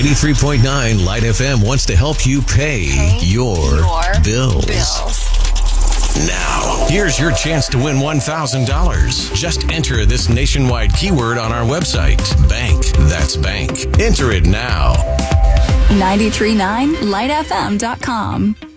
93.9 Light FM wants to help you pay your bills. Now, here's your chance to win $1,000. Just enter this nationwide keyword on our website. Bank. That's bank. Enter it now. 93.9lightfm.com.